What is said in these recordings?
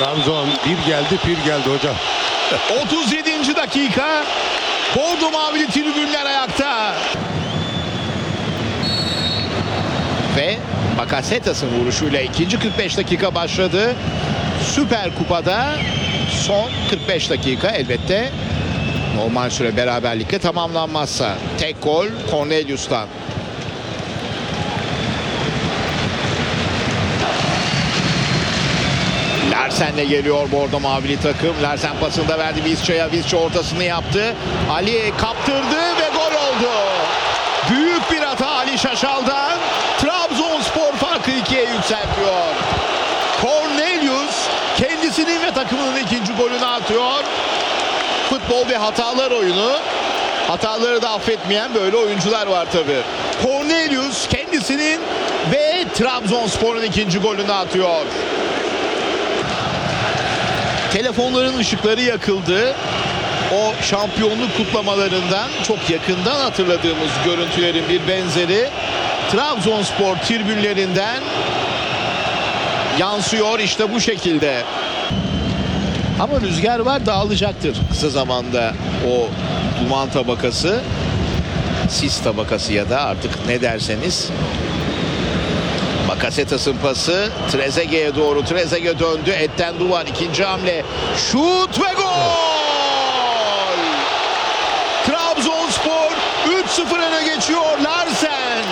Trabzon bir geldi hocam. 37. dakika. Bordo mavili tribünler ayakta. Ve Bakasetas'ın vuruşuyla ikinci 45 dakika başladı. Süper Kupa'da son 45 dakika elbette normal süre beraberlikle tamamlanmazsa. Tek gol Cornelius'tan. Larsen'le geliyor Bordo mavili takım. Larsen pasını da verdi Visca'ya. Visca ortasını yaptı. Ali kaptırdı ve gol oldu. Büyük bir hata Ali Şaşal'dan. Trabzonspor farkı 2'ye yükseltiyor. Cornelius kendisinin ve takımının ikinci golünü atıyor. Futbol ve hatalar oyunu. Hataları da affetmeyen böyle oyuncular var tabii. Cornelius kendisinin ve Trabzonspor'un ikinci golünü atıyor. Telefonların ışıkları yakıldı. O şampiyonluk kutlamalarından çok yakından hatırladığımız görüntülerin bir benzeri Trabzonspor tribünlerinden yansıyor işte bu şekilde. Ama rüzgar var, dağılacaktır kısa zamanda o duman tabakası, sis tabakası ya da artık ne derseniz. Bakasetas'ın pası Trezeguet'e doğru. Trezeguet döndü. Etten duvar. İkinci hamle. Şut ve gol! Trabzonspor 3-0 öne geçiyor. Larsen.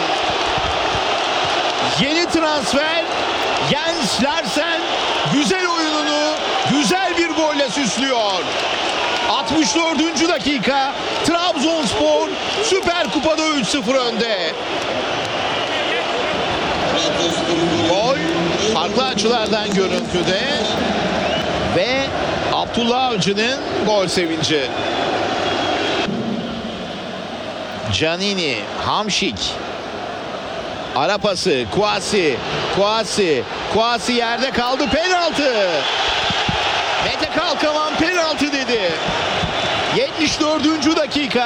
Yeni transfer Jens Larsen güzel oyununu güzel bir golle süslüyor. 64. dakika. Trabzonspor Süper Kupa'da 3-0 önde. Gol farklı açılardan görüntüde ve Abdullah Avcı'nın gol sevinci. Canini, Hamşik, ara pası, Kouassi yerde kaldı, penaltı. Mete Kalkavan penaltı dedi. 74. dakika.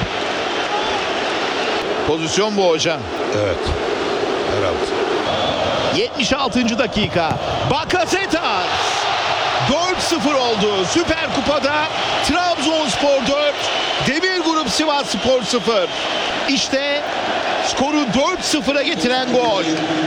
Pozisyon bu hocam. Evet. Herhalde. 76. dakika. Bakasetas 4-0 oldu. Süper Kupa'da Trabzonspor 4, Demir Grup Sivasspor 0. İşte skoru 4-0'a getiren gol.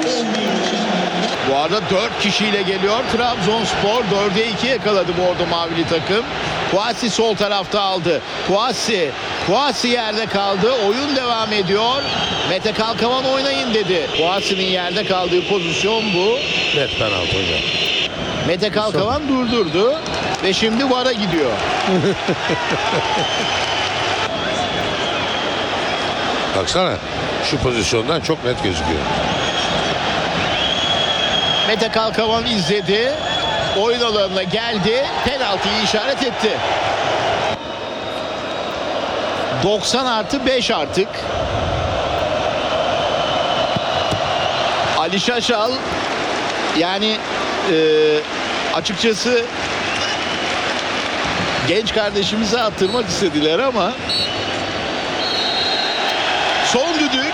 Bu arada 4 kişiyle geliyor. Trabzonspor 4'e 2 yakaladı Bordo mavili takım. Kouassi sol tarafta aldı. Kouassi yerde kaldı. Oyun devam ediyor. Mete Kalkavan oynayın dedi. Kouassi'nin yerde kaldığı pozisyon bu. Net penaltı hocam. Mete Kalkavan durdurdu ve şimdi VAR'a gidiyor. Baksana şu pozisyondan çok net gözüküyor. Mete Kalkavan izledi. Oyun alanına geldi. Penaltıyı işaret etti. 90+5 artık. Ali Şaşal yani açıkçası genç kardeşimize attırmak istediler ama son düdük.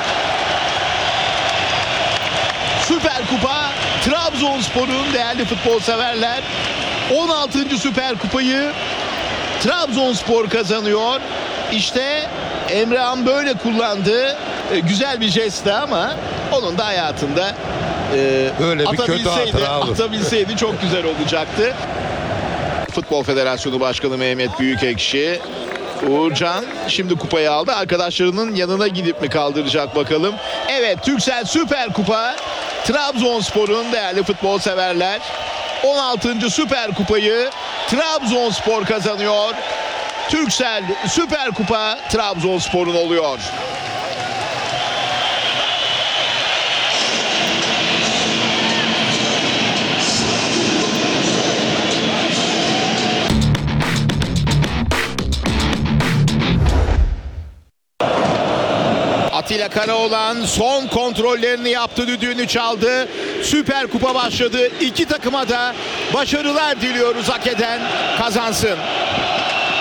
Süper Kupa Trabzonspor'un değerli futbol severler 16. Süper Kupayı Trabzonspor kazanıyor. İşte Emrehan böyle kullandı. Güzel bir jestti ama onun da hayatında böyle bir kötü hatıra olur. Atabilseydi çok güzel olacaktı. Futbol Federasyonu Başkanı Mehmet Büyükekşi, Uğurcan şimdi kupayı aldı. Arkadaşlarının yanına gidip mi kaldıracak bakalım. Evet, Türksel Süper Kupa Trabzonspor'un değerli futbol severler 16. Süper Kupayı Trabzonspor kazanıyor. Türksel Süper Kupa Trabzonspor'un oluyor. Atilla Karaoğlan son kontrollerini yaptı, düdüğünü çaldı. Süper Kupa başladı. İki takıma da başarılar diliyoruz, hak eden kazansın.